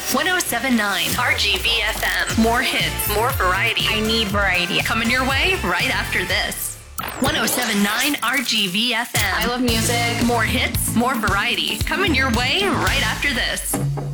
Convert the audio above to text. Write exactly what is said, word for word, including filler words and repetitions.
ten seventy-nine R G V F M. More hits, more variety. I need variety. Coming your way right after this. ten seventy-nine R G V F M. I love music. More hits, more variety. Coming your way right after this.